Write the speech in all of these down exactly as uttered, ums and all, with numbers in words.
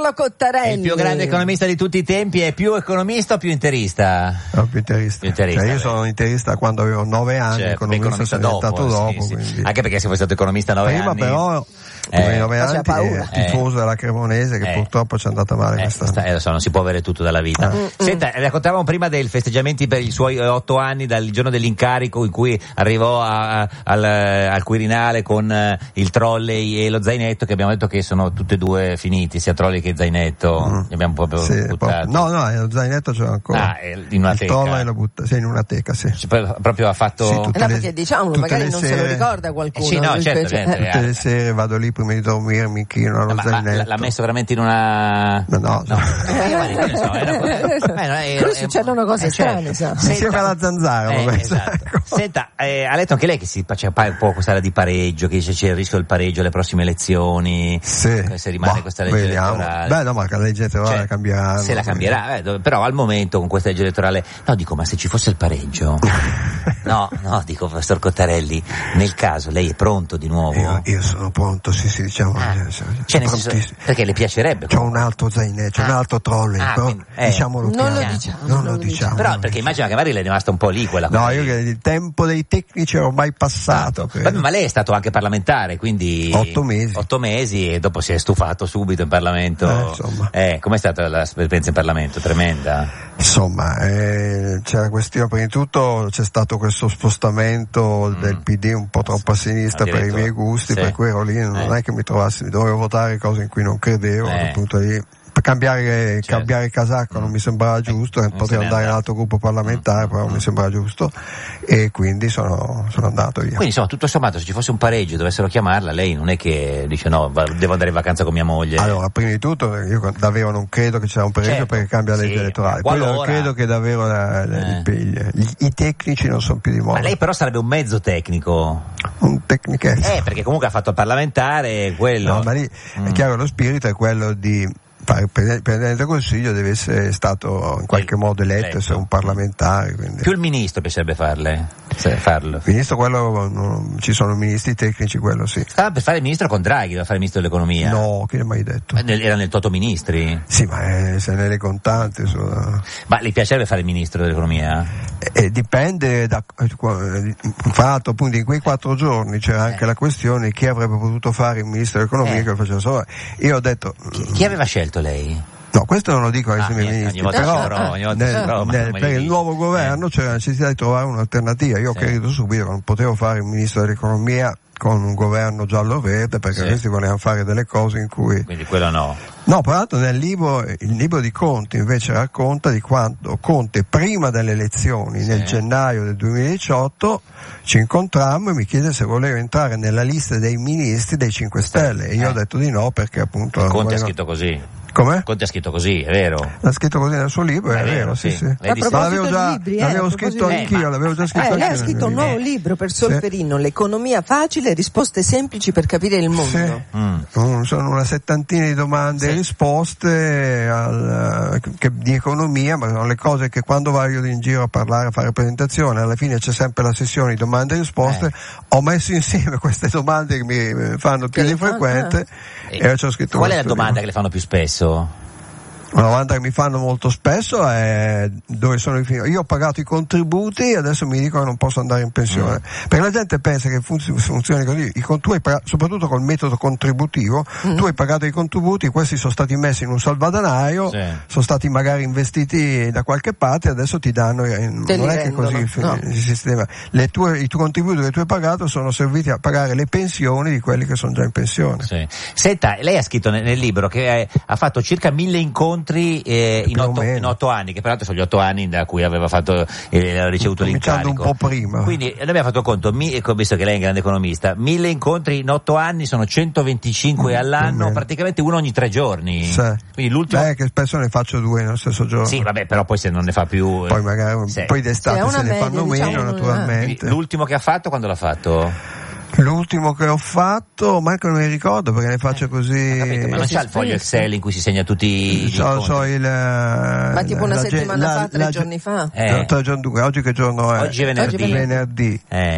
Carlo Cottarelli. È il più grande economista di tutti i tempi, è più economista o più interista? No, più interista. Più interista cioè, io sono interista quando avevo nove anni, cioè, economista, economista sono diventato dopo, dopo. sì, Quindi... sì. Anche perché se fosse stato economista a nove Prima anni... però... Eh, nove anni paura. è tifoso Eh. della Cremonese che Eh. purtroppo ci è andata male Eh, quest'anno. sta- eh, lo so, non si può avere tutto dalla vita. Eh. Senta, raccontavamo prima dei festeggiamenti per i suoi eh, otto anni dal giorno dell'incarico in cui arrivò a- a- al, al Quirinale con eh, il trolley e lo zainetto, che abbiamo detto che sono tutti e due finiti, sia trolley che zainetto. Mm. Li abbiamo proprio Sì, buttati. proprio- no, no, lo zainetto c'è ancora. Ah, eh, in una il teca. trolley lo butta, sì, in una teca, sì. Cioè, poi proprio ha fatto... Sì, Eh tutte no, le- perché diciamolo, tutte magari le non se lo sere- ricorda qualcuno. Eh sì, no, lui certo, invece- gente, eh. Tutte le sere vado lì prima di dormire, mi inchino allo Ma- ma zainetto. l'ha messo veramente in una... No, no. Eh, guardi, che ne so, è una cosa- eh, no, è- Qui è- succedono cose eh, certo. strane, sa. Insieme alla zanzara, Eh, l'ho messo, esatto. ecco. Senta, eh, ha letto anche lei che si c'è un po' questa di pareggio, che dice c'è il rischio del pareggio alle prossime elezioni, Sì. se rimane Boh, questa legge vediamo. elettorale. Beh, no, ma la legge elettorale Cioè, cambierà. se la cambierà, eh, dove- però al momento con questa legge elettorale, no, dico, ma se ci fosse il pareggio, no, no, dico, professor Cottarelli, nel caso lei è pronto di nuovo? Io, io sono pronto, sì, sì, diciamo. Ah, eh, sono cioè, nel senso, prontissimo. perché le piacerebbe? C'ho un altro zainetto, c'è un Ah. altro trolley, Ah, però quindi, eh. diciamolo Non lo chiaro. diciamo, Non non lo lo diciamo. Però non lo perché diciamo. immagino che magari le è rimasta un po' lì quella cosa. No, lì. io che il tempo dei tecnici è ormai passato. credo. Vabbè, ma lei è stato anche parlamentare, quindi... Otto mesi. Otto mesi e dopo si è stufato subito in Parlamento. Eh, insomma. Eh, com'è stata l'esperienza in Parlamento? Tremenda. Insomma, eh, c'è la questione, prima di tutto c'è stato questo spostamento Mm. del P D un po' troppo a sinistra per i Addirittura. miei gusti, Sì. per cui ero lì, non Eh. è che mi trovassi, mi dovevo votare cose in cui non credevo, Eh. appunto lì. Per cambiare, Certo. cambiare casacca non mi sembrava giusto, non eh, se potevo n'è andare in un andato. altro gruppo parlamentare, Mm. però non mi sembrava giusto, e quindi sono, sono andato via. Quindi insomma, tutto sommato, se ci fosse un pareggio e dovessero chiamarla, lei non è che dice no, va- devo andare in vacanza con mia moglie. Allora, prima di tutto, io davvero non credo che c'era un pareggio Certo, perché cambia la legge sì, elettorale. ma Poi non qualora- credo che davvero la- la- Eh. gli, gli- i tecnici non sono più di moda. Ma lei però sarebbe un mezzo tecnico. Un tecnichetto. Eh, perché comunque ha fatto il parlamentare, quello. No, ma lì Mm. è chiaro, lo spirito è quello di fare il pre- Presidente del Consiglio, deve essere stato in qualche Eh, modo eletto, eletto. essere un parlamentare. Quindi. Più il ministro piacerebbe farle, se- farlo. Il ministro, quello, non- ci sono ministri tecnici, quello sì. Stava per fare il ministro con Draghi, doveva fare il ministro dell'economia. No, che ne hai mai detto? Eh, nel- Era nel Toto Ministri. Sì, ma è, se nelle contanti, su, Ma le piacerebbe fare il ministro dell'economia? eh, eh, dipende da, eh, fra l'altro appunto in quei quattro giorni c'era anche Eh. la questione chi avrebbe potuto fare il ministro dell'economia Eh. che lo faceva solo. Io ho detto, Chi, chi aveva scelto lei? no, questo non lo dico ai Ah, suoi niente, ministri, ogni volta però si trova, ogni volta nel- si trova, ma nel- come per gli il dici? nuovo governo Eh. c'era la necessità di trovare un'alternativa. Io ho Sì. capito subito che non potevo fare il ministro dell'economia con un governo giallo-verde perché Sì. questi volevano fare delle cose in cui... Quindi quello no. No, tra l'altro nel libro, il libro di Conte invece racconta di quando Conte prima delle elezioni, Sì. nel gennaio del duemiladiciotto, ci incontrammo e mi chiese se volevo entrare nella lista dei ministri dei cinque Stelle e io Eh. ho detto di no perché appunto... Conte volevo- ha scritto così. Come? Conte ha scritto così, è vero? L'ha scritto così nel suo libro, è, È vero, vero, sì, sì. sì. Lei A disse- Ma proposito l'avevo già, di libri, eh, l'avevo a scritto proposito- anch'io, Eh, ma- l'avevo già scritto Eh, lei ha anch'io nel scritto un mio nuovo libro. libro per Sì. Solferino, l'economia facile, risposte semplici per capire il mondo. Sì. Mm. Mm, Sono una settantina di domande Sì. e risposte al- che- di economia, ma sono le cose che quando vado in giro a parlare, a fare presentazioni, alla fine c'è sempre la sessione di domande e risposte. Eh. Ho messo insieme queste domande che mi fanno più Che di le fanno, frequente E e ci ho scritto Qual è la questo domanda libro. che le fanno più spesso? Una domanda che mi fanno molto spesso è dove sono i figli. Io ho pagato i contributi e adesso mi dicono che non posso andare in pensione. Mm. Perché la gente pensa che funzioni, funzioni così. I con- tu hai pagato- soprattutto col metodo contributivo, Mm. tu hai pagato i contributi, questi sono stati messi in un salvadanaio, Sì. sono stati magari investiti da qualche parte e adesso ti danno. eh, Te non li è che rendono, così il, no. il sistema. Le tue, I tuoi contributi che tu hai pagato sono serviti a pagare le pensioni di quelli che sono già in pensione. Sì. Senta, lei ha scritto nel, nel libro che eh, ha fatto circa mille incontri eh, in, Più o otto, meno. in otto anni, che peraltro sono gli otto anni da cui aveva fatto eh, aveva ricevuto Cominciando l'incarico. un po' prima. Quindi noi abbiamo fatto conto, mi, ecco, visto che lei è un grande economista, mille incontri in otto anni sono centoventicinque Mm, più o all'anno, meno. praticamente uno ogni tre giorni. Sì. Quindi l'ultimo. Beh, che spesso ne faccio due nello stesso giorno. Sì, vabbè, però poi se non ne fa più. eh, Poi magari sì. poi d'estate Sì, è se una ne media, fanno diciamo, meno non- Quindi naturalmente. l'ultimo che ha fatto quando l'ha fatto? L'ultimo che ho fatto, manco non mi ricordo perché ne faccio così. Capito, ma non c'ha il foglio Excel in cui si segna tutti i So, incontri? so il, Ma tipo una la- settimana la- fa, tre la- giorni fa. Eh. tre giorni- dunque, oggi che giorno è? Oggi è venerdì. Oggi è venerdì. Eh.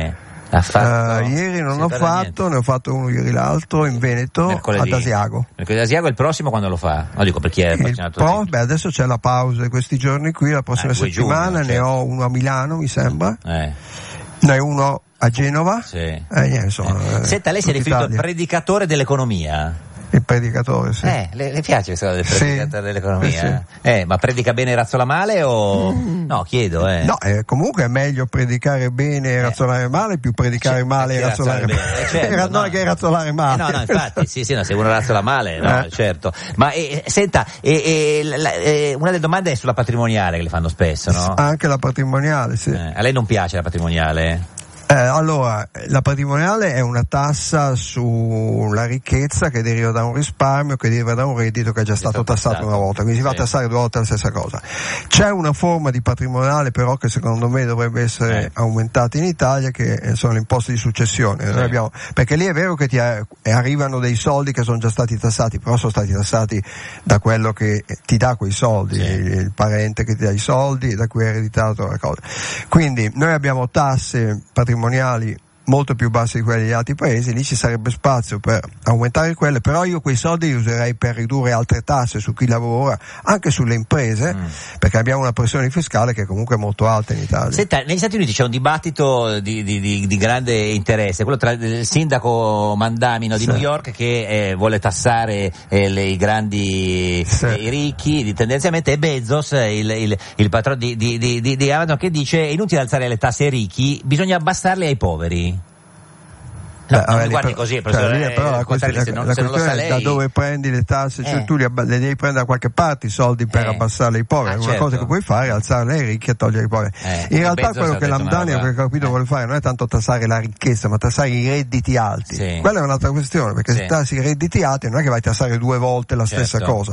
Ha fatto... uh, ieri non si ho parla fatto, niente. ne ho fatto uno ieri l'altro in Veneto, Mercoledì. ad Asiago. Mercoledì Asiago, il prossimo quando lo fa? No, dico per chi è Il vaccinato. pro, beh, adesso c'è la pausa di questi giorni qui, la prossima Ah, due settimana giugno, ne certo. ho uno a Milano, mi sembra, Eh. ne ho uno a Genova. Sì. Eh, niente, insomma, Eh. Senta, lei si è tutta riferito al Italia. predicatore dell'economia. Il predicatore, sì. Eh, le, le piace questa cosa del Sì. predicatore dell'economia? Eh, Eh, ma predica bene e razzola male o... No, chiedo, eh. No, eh, comunque è meglio predicare bene e razzolare male, più predicare Sì, male e che razzolare razzolare male. bene, eh, certo, non no. è che razzolare Eh, male. no, no, infatti, sì, sì, no, se uno razzola male, no, Eh. certo. Ma eh, senta, eh, eh, la- eh, una delle domande è sulla patrimoniale che le fanno spesso, no? Anche la patrimoniale, sì. Eh, a lei non piace la patrimoniale? Eh, allora, la patrimoniale è una tassa sulla ricchezza che deriva da un risparmio, che deriva da un reddito che è già stato tassato tassato. una volta, quindi si va a Sì. tassare due volte la stessa cosa. C'è una forma di patrimoniale però che secondo me dovrebbe essere Eh. aumentata in Italia, che sono le imposte di successione. Noi Sì. abbiamo, perché lì è vero che ti a- arrivano dei soldi che sono già stati tassati, però sono stati tassati da quello che ti dà quei soldi, Sì. il, il parente che ti dà i soldi, da cui è ereditato la cosa. Quindi noi abbiamo tasse patrimoniali molto più bassi di quelli degli altri paesi, lì ci sarebbe spazio per aumentare quelle, però io quei soldi li userei per ridurre altre tasse su chi lavora, anche sulle imprese, Mm. perché abbiamo una pressione fiscale che comunque è molto alta in Italia. Senta, negli Stati Uniti c'è un dibattito di, di, di, di grande interesse, quello tra il sindaco Mandamino di Sì. New York che eh, vuole tassare eh, le, i grandi Sì. eh, i ricchi, di, tendenzialmente, e Bezos, il, il, il patrono di, di, di, di, di Amazon, che dice è inutile alzare le tasse ai ricchi, bisogna abbassarle ai poveri. No, Beh, non vabbè, mi guardi però- così, cioè, professore, lì, però la eh, questione, se non, la se non lo sa questione è da lei... dove prendi le tasse, cioè Eh. tu li abba- le devi prendere da qualche parte i soldi per Eh. abbassarle ai poveri. Ah, Una certo. cosa che puoi fare è alzarle ai ricchi e togliere ai poveri. Eh, In realtà Bezos quello ha che detto l'Amdani, una roba- che ho capito, eh. vuole fare non è tanto tassare la ricchezza, ma tassare i redditi alti. Sì. Quella è un'altra questione, perché Sì. se tassi i redditi alti non è che vai a tassare due volte la Certo. stessa cosa.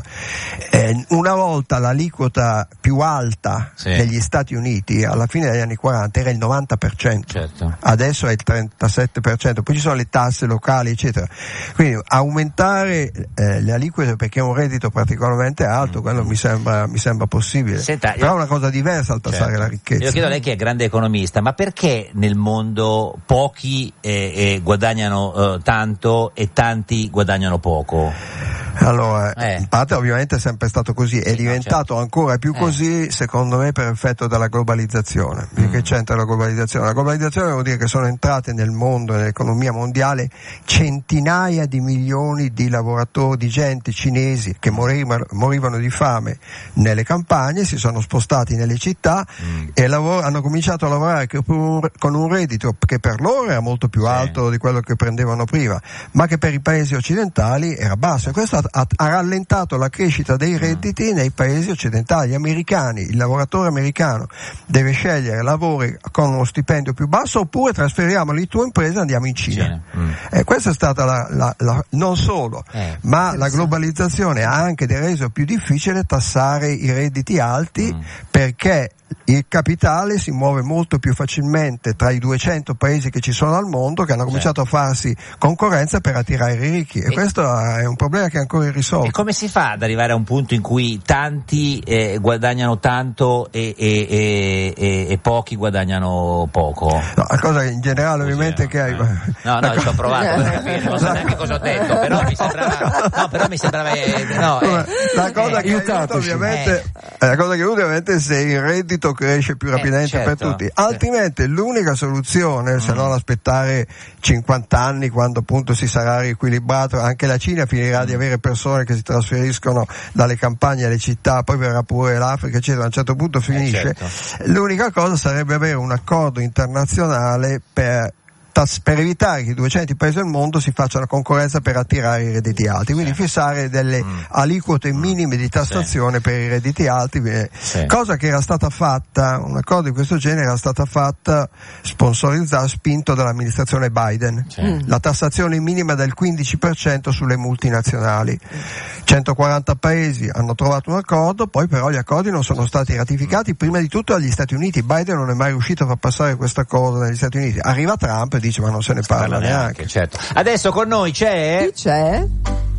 Eh, una volta l'aliquota più alta Sì. negli Stati Uniti, alla fine degli anni quaranta, era il novanta per cento. Certo. Adesso è il trentasette per cento, poi ci sono le tasse locali, eccetera. Quindi aumentare eh, le aliquote perché è un reddito particolarmente alto, quello mi sembra, mi sembra possibile. Senta, però io- è una cosa diversa al tassare Certo. la ricchezza. Io chiedo a lei che è grande economista, ma perché nel mondo pochi eh, eh, guadagnano eh, tanto e tanti guadagnano poco? Allora, Eh. in parte ovviamente è sempre stato così, è Sì, no, diventato certo. ancora più Eh. così secondo me per effetto della globalizzazione. Mm. Che c'entra la globalizzazione? La globalizzazione vuol dire che sono entrate nel mondo, nell'economia mondiale, centinaia di milioni di lavoratori, di gente cinesi che morivano, morivano di fame nelle campagne, si sono spostati nelle città Mm. e lavor- hanno cominciato a lavorare che- con un- con un reddito che per loro era molto più Sì. alto di quello che prendevano prima, ma che per i paesi occidentali era basso, e questo ha, ha- ha rallentato la crescita dei redditi nei paesi occidentali. Gli americani, il lavoratore americano deve scegliere lavori con uno stipendio più basso oppure trasferiamoli in tua impresa e andiamo in Cina. Cina. Mm. E questa è stata la, la, la, non solo, Eh, ma la globalizzazione ha anche reso più difficile tassare i redditi alti, Mm. perché il capitale si muove molto più facilmente tra i duecento paesi che ci sono al mondo, che hanno cominciato a farsi concorrenza per attirare i ricchi, e, E- questo è un problema che è ancora irrisolto. E come si fa ad arrivare a un punto in cui tanti eh, guadagnano tanto e, e, e, e, e pochi guadagnano poco? No, la cosa in generale ovviamente è che hai... Eh. No, no, ci ho provato per capire, non so neanche cosa ho detto, però mi sembrava, no, però mi sembrava, eh, no, eh, la cosa eh, che aiuta aiutateci. ovviamente eh, la cosa che aiuta ovviamente è se il reddito cresce più Eh, rapidamente certo. per tutti, altrimenti l'unica soluzione, se non aspettare cinquanta anni quando appunto si sarà riequilibrato, anche la Cina finirà di avere persone che si trasferiscono dalle campagne alle città, poi verrà pure l'Africa eccetera, a un certo punto finisce. certo. L'unica cosa sarebbe avere un accordo internazionale per tas- per evitare che i duecento paesi del mondo si facciano concorrenza per attirare i redditi alti, quindi Sì. fissare delle Mm. aliquote minime di tassazione per i redditi alti, eh, Sì. cosa che era stata fatta, un accordo di questo genere era stata fatta, sponsorizzata, spinto dall'amministrazione Biden, Sì. Mm. la tassazione minima del quindici per cento sulle multinazionali. centoquaranta paesi hanno trovato un accordo, poi però gli accordi non sono stati ratificati, prima di tutto dagli Stati Uniti. Biden non è mai riuscito a far passare questo accordo negli Stati Uniti. Arriva Trump e dice ma non se ne parla, Parla neanche. neanche, certo. Adesso con noi c'è Chi c'è?